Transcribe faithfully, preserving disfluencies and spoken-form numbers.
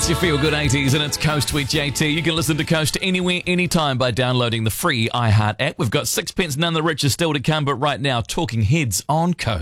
It's your Feel Good eighties and it's Coast with J T. You can listen to Coast anywhere, anytime by downloading the free iHeart app. We've got Sixpence None the Richer still to come, but right now, Talking Heads on Coast.